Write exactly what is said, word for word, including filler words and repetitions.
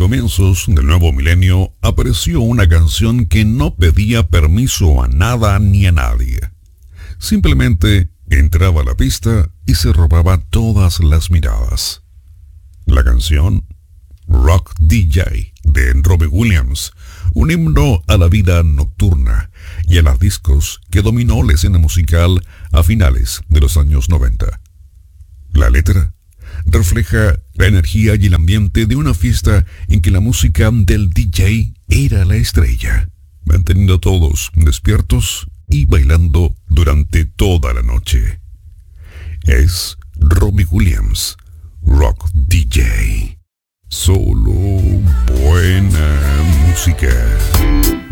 comienzos del nuevo milenio apareció una canción que no pedía permiso a nada ni a nadie. Simplemente entraba a la pista y se robaba todas las miradas. La canción Rock D J de Robbie Williams, un himno a la vida nocturna y a las discos que dominó la escena musical a finales de los años noventa. La letra refleja la energía y el ambiente de una fiesta en que la música del D J era la estrella, manteniendo a todos despiertos y bailando durante toda la noche. Es Robbie Williams, Rock D J. Solo buena música.